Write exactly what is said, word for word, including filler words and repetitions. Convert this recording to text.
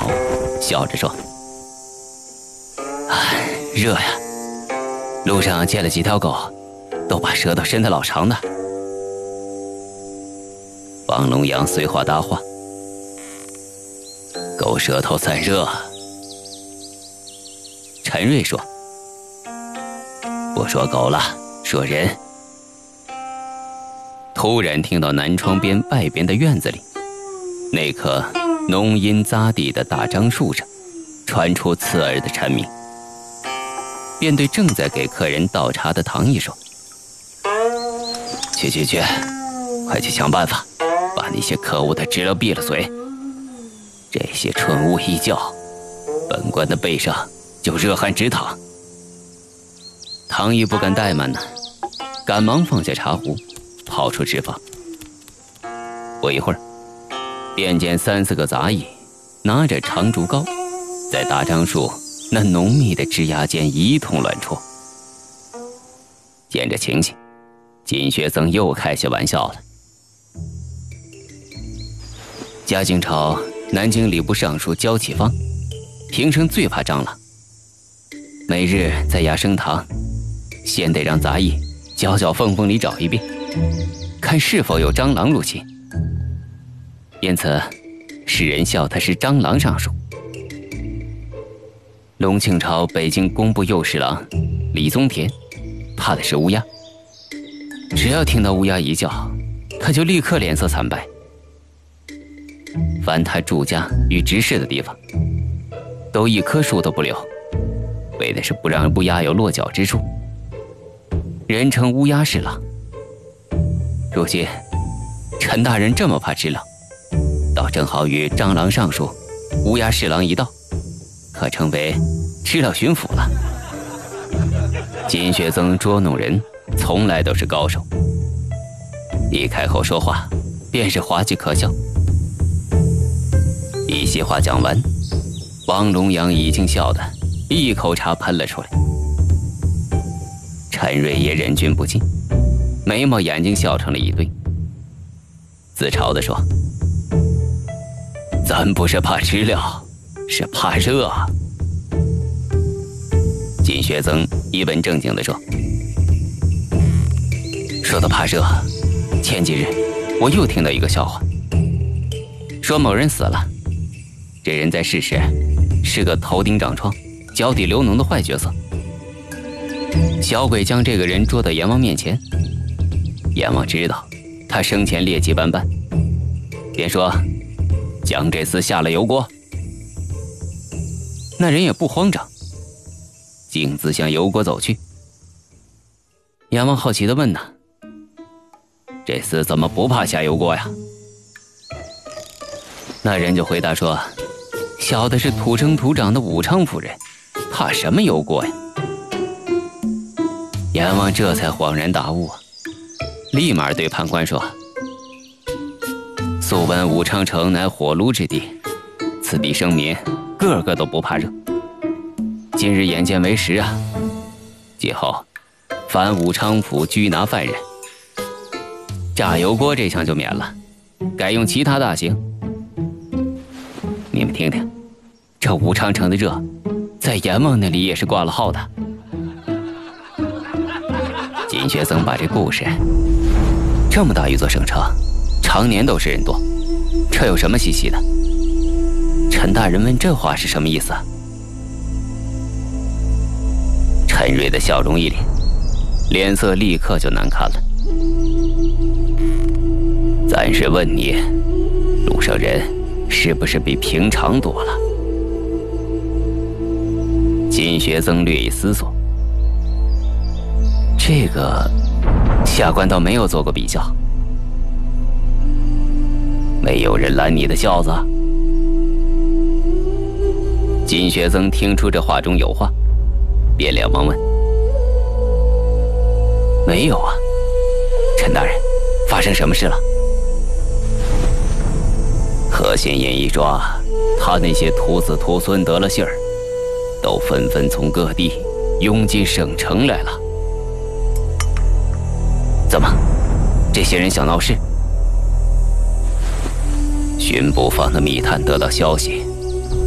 头，笑着说：“哎，热呀！路上见了几条狗，都把舌头伸得老长的。”王龙阳随话搭话：“狗舌头散热。”陈瑞说：“不说狗了，说人。”突然听到南窗边外边的院子里，那棵浓荫匝地的大樟树上传出刺耳的蝉鸣，便对正在给客人倒茶的唐毅说：“去去去，快去想办法，把那些可恶的知了闭了嘴。这些蠢物一叫，本官的背上就热汗直淌。”唐毅不敢怠慢呢，赶忙放下茶壶，跑出纸坊。不一会儿，便见三四个杂役拿着长竹篙，在大樟树那浓密的枝桠间一通乱戳。见这情形，金学曾又开起玩笑了。嘉靖朝南京礼部尚书焦启芳，平生最怕蟑螂，每日在压生堂，先得让杂役搅搅缝缝里找一遍，看是否有蟑螂入侵。因此世人笑他是蟑螂尚书。隆庆朝北京工部右侍郎李宗田怕的是乌鸦，只要听到乌鸦一叫，他就立刻脸色惨白。凡他住家与执事的地方，都一棵树都不留，为的是不让乌鸦有落脚之处，人称乌鸦侍郎。如今陈大人这么怕知了，倒正好与蟑螂尚书、乌鸦侍郎一道，可称为知了巡抚了。金学曾捉弄人从来都是高手，一开口说话便是滑稽可笑。一席话讲完，王龙阳已经笑得一口茶喷了出来。陈瑞也忍俊不禁，眉毛眼睛笑成了一堆，自嘲地说：“咱不是怕知了，是怕热啊。”金学曾一本正经地说：“说到怕热，前几日我又听到一个笑话，说某人死了，这人在世时是个头顶长疮、脚底流脓的坏角色。小鬼将这个人捉到阎王面前，阎王知道他生前劣迹斑斑，便说将这厮下了油锅。那人也不慌张，径自向油锅走去。阎王好奇地问他：“这厮怎么不怕下油锅呀？”那人就回答说：“小的是土生土长的武昌府人，怕什么油锅呀？”阎王这才恍然大悟，立马对判官说：“素闻武昌城乃火炉之地，此地生民个个都不怕热。今日眼见为实啊！今后凡武昌府拘拿犯人，炸油锅这项就免了，改用其他大刑。你们听听，这武昌城的热，在阎王那里也是挂了号的。”金学曾把这故事，这么大一座省城，常年都是人多，这有什么稀奇的？陈大人问这话是什么意思啊？陈瑞的笑容一敛，脸色立刻就难看了。暂时问你，路上人是不是比平常多了？金学曾略一思索，这个下官倒没有做过比较。没有人拦你的轿子？金学曾听出这话中有话，便连忙问：“没有啊，陈大人，发生什么事了？”何县尹一抓，他那些徒子徒孙得了信儿，都纷纷从各地涌进省城来了。怎么，这些人想闹事？巡捕坊的密探得到消息，